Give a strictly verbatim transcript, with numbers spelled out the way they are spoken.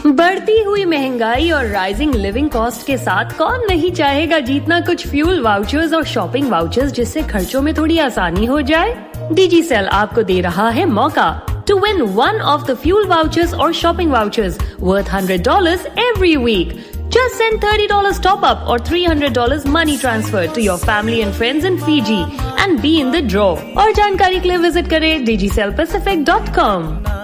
बढ़ती हुई महंगाई और राइजिंग लिविंग कॉस्ट के साथ कौन नहीं चाहेगा जीतना कुछ फ्यूल वाउचर्स और शॉपिंग वाउचर्स, जिससे खर्चों में थोड़ी आसानी हो जाए। डिजिसेल आपको दे रहा है मौका to win one of the fuel vouchers or shopping vouchers worth one hundred dollars every week. Just send thirty dollars top up or three hundred dollars money transfer to your family and friends in Fiji and be in the draw. और जानकारी के लिए visit करें digicel pacific dot com.